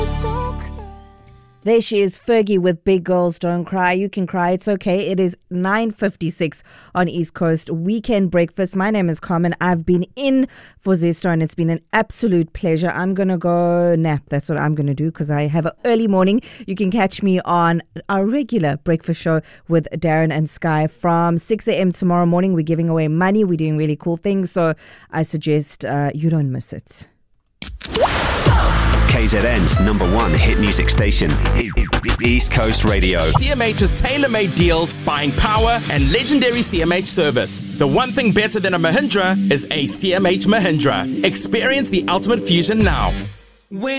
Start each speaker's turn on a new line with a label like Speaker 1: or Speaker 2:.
Speaker 1: There she is, Fergie with Big Girls Don't Cry. You can cry, it's okay. It is 9:56 on East Coast Weekend Breakfast. My name is Carmen. I've been in for Zesto and it's been an absolute pleasure. I'm going to go nap. That's what I'm going to do because I have an early morning. You can catch me on our regular breakfast show with Darren and Sky from 6 a.m. tomorrow morning. We're giving away money. We're doing really cool things. So I suggest you don't miss it.
Speaker 2: KZN's #1 hit music station, East Coast Radio.
Speaker 3: CMH's tailor-made deals, buying power and legendary CMH service. The one thing better than a Mahindra is a CMH Mahindra. Experience the ultimate fusion now.